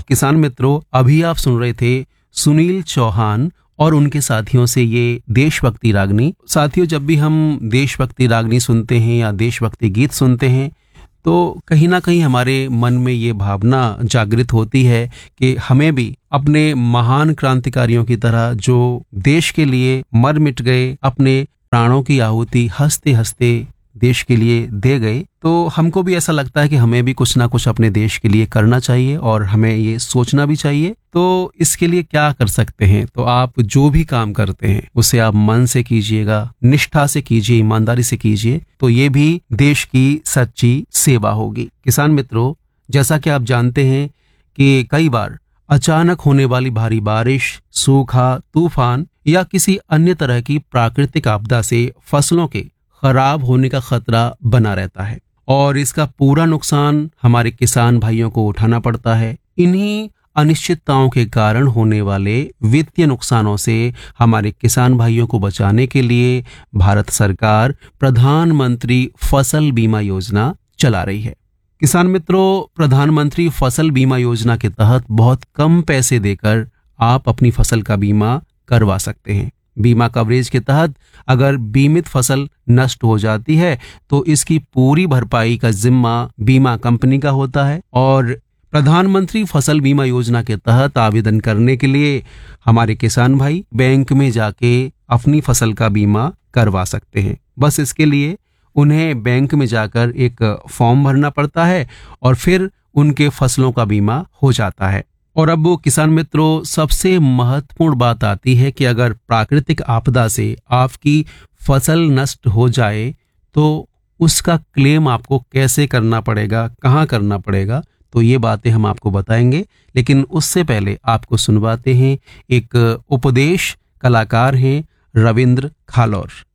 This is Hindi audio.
किसान मित्रों, अभी आप सुन रहे थे सुनील चौहान और उनके साथियों से ये देशभक्ति रागनी। साथियों, जब भी हम देशभक्ति रागनी सुनते हैं या देशभक्ति गीत सुनते हैं तो कहीं ना कहीं हमारे मन में ये भावना जागृत होती है कि हमें भी अपने महान क्रांतिकारियों की तरह जो देश के लिए मर मिट गए, अपने प्राणों की आहुति हंसते हंसते देश के लिए दे गए, तो हमको भी ऐसा लगता है कि हमें भी कुछ ना कुछ अपने देश के लिए करना चाहिए और हमें ये सोचना भी चाहिए। तो इसके लिए क्या कर सकते हैं? तो आप जो भी काम करते हैं उसे आप मन से कीजिएगा, निष्ठा से कीजिए, ईमानदारी से कीजिए, तो ये भी देश की सच्ची सेवा होगी। किसान मित्रों, जैसा कि आप जानते हैं कि कई बार अचानक होने वाली भारी बारिश, सूखा, तूफान या किसी अन्य तरह की प्राकृतिक आपदा से फसलों के खराब होने का खतरा बना रहता है और इसका पूरा नुकसान हमारे किसान भाइयों को उठाना पड़ता है। इन्हीं अनिश्चितताओं के कारण होने वाले वित्तीय नुकसानों से हमारे किसान भाइयों को बचाने के लिए भारत सरकार प्रधानमंत्री फसल बीमा योजना चला रही है। किसान मित्रों, प्रधानमंत्री फसल बीमा योजना के तहत बहुत कम पैसे देकर आप अपनी फसल का बीमा करवा सकते हैं। बीमा कवरेज के तहत अगर बीमित फसल नष्ट हो जाती है तो इसकी पूरी भरपाई का जिम्मा बीमा कंपनी का होता है और प्रधानमंत्री फसल बीमा योजना के तहत आवेदन करने के लिए हमारे किसान भाई बैंक में जाके अपनी फसल का बीमा करवा सकते हैं। बस इसके लिए उन्हें बैंक में जाकर एक फॉर्म भरना पड़ता है और फिर उनके फसलों का बीमा हो जाता है। और अब वो किसान मित्रों, सबसे महत्वपूर्ण बात आती है कि अगर प्राकृतिक आपदा से आपकी फसल नष्ट हो जाए तो उसका क्लेम आपको कैसे करना पड़ेगा, कहाँ करना पड़ेगा, तो ये बातें हम आपको बताएंगे। लेकिन उससे पहले आपको सुनवाते हैं एक उपदेश। कलाकार हैं रविंद्र खालौर।